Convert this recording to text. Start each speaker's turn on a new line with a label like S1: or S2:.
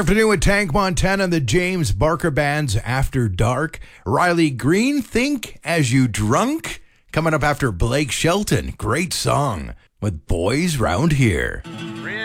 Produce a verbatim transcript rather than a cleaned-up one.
S1: Afternoon with Tank Montana, the James Barker Band's After Dark. Riley Green, Think As You Drunk. Coming up after Blake Shelton. Great song with Boys Round Here.